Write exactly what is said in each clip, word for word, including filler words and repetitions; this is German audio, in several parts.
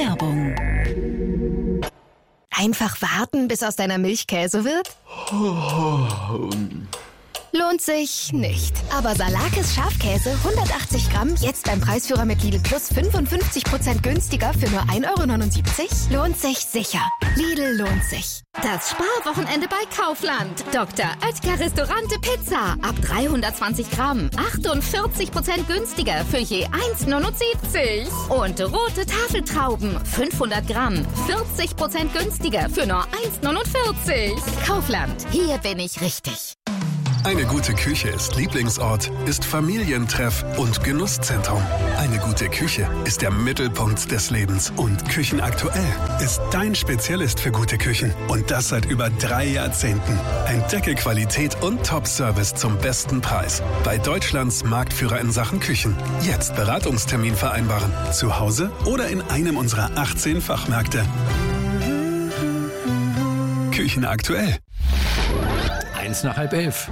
Werbung. Einfach warten, bis aus deiner Milch Käse wird? Lohnt sich nicht. Aber Salakis Schafkäse hundertachtzig Gramm jetzt beim Preisführer mit Lidl Plus fünfundfünfzig Prozent günstiger für nur ein Euro neunundsiebzig? Lohnt sich sicher. Lidl lohnt sich. Das Sparwochenende bei Kaufland. Doktor Oetker Restaurante Pizza. Ab dreihundertzwanzig Gramm. achtundvierzig Prozent günstiger für je eins neunundsiebzig. Und rote Tafeltrauben. fünfhundert Gramm. vierzig Prozent günstiger für nur eins neunundvierzig. Kaufland. Hier bin ich richtig. Eine gute Küche ist Lieblingsort, ist Familientreff und Genusszentrum. Eine gute Küche ist der Mittelpunkt des Lebens. Und Küchenaktuell ist dein Spezialist für gute Küchen. Und das seit über drei Jahrzehnten. Entdecke Qualität und Top-Service zum besten Preis. Bei Deutschlands Marktführer in Sachen Küchen. Jetzt Beratungstermin vereinbaren. Zu Hause oder in einem unserer achtzehn Fachmärkte. Küchenaktuell. Eins nach halb elf.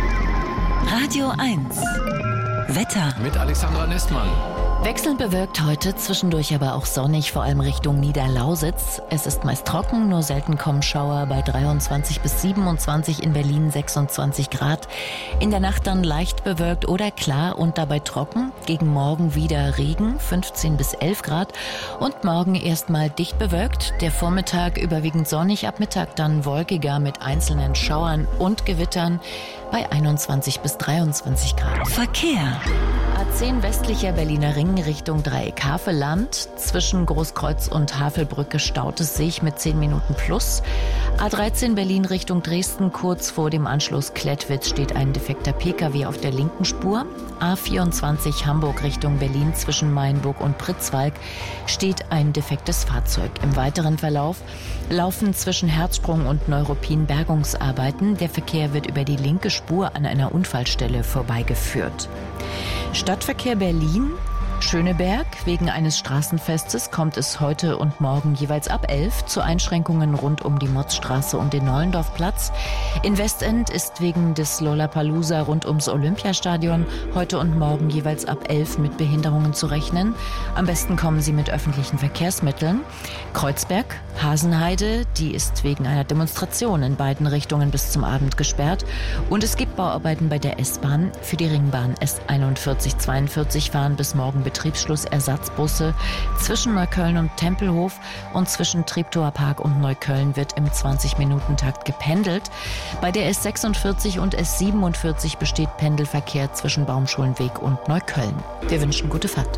Radio eins. Wetter. Mit Alexandra Nestmann. Wechselnd bewölkt heute, zwischendurch aber auch sonnig, vor allem Richtung Niederlausitz. Es ist meist trocken, nur selten kommen Schauer bei dreiundzwanzig bis siebenundzwanzig, in Berlin sechsundzwanzig Grad. In der Nacht dann leicht bewölkt oder klar und dabei trocken. Gegen Morgen wieder Regen, fünfzehn bis elf Grad. Und morgen erstmal dicht bewölkt. Der Vormittag überwiegend sonnig, ab Mittag dann wolkiger mit einzelnen Schauern und Gewittern bei einundzwanzig bis dreiundzwanzig Grad. Verkehr. A zehn westlicher Berliner Ring Richtung Dreieck Havelland. Zwischen Großkreuz und Havelbrücke staut es sich mit zehn Minuten plus. A dreizehn Berlin Richtung Dresden, kurz vor dem Anschluss Klettwitz steht ein defekter Pkw auf der linken Spur. A vierundzwanzig Hamburg Richtung Berlin zwischen Mainburg und Pritzwalk steht ein defektes Fahrzeug. Im weiteren Verlauf laufen zwischen Herzsprung und Neuruppin Bergungsarbeiten. Der Verkehr wird über die linke Spur an einer Unfallstelle vorbeigeführt. Stadtverkehr Berlin. Schöneberg. Wegen eines Straßenfestes kommt es heute und morgen jeweils ab elf zu Einschränkungen rund um die Motzstraße und den Nollendorfplatz. In Westend ist wegen des Lollapalooza rund ums Olympiastadion heute und morgen jeweils ab elf mit Behinderungen zu rechnen. Am besten kommen Sie mit öffentlichen Verkehrsmitteln. Kreuzberg, Hasenheide, die ist wegen einer Demonstration in beiden Richtungen bis zum Abend gesperrt. Und es gibt Bauarbeiten bei der S-Bahn. Für die Ringbahn S einundvierzig zweiundvierzig fahren bis morgen Betriebsschluss Ersatzbusse. Zwischen Neukölln und Tempelhof und zwischen Treptower Park und Neukölln wird im zwanzig-Minuten-Takt gependelt. Bei der S sechsundvierzig und S siebenundvierzig besteht Pendelverkehr zwischen Baumschulenweg und Neukölln. Wir wünschen gute Fahrt.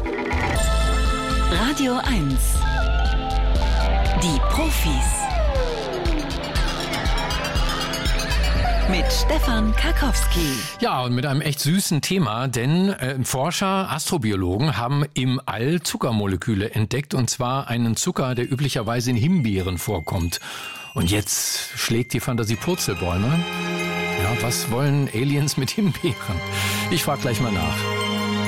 Radio eins. Die Profis. Mit Stefan Karkowski. Ja, und mit einem echt süßen Thema, denn äh, Forscher, Astrobiologen haben im All Zuckermoleküle entdeckt, und zwar einen Zucker, der üblicherweise in Himbeeren vorkommt. Und jetzt schlägt die Fantasie Purzelbäume. Ja, was wollen Aliens mit Himbeeren? Ich frage gleich mal nach.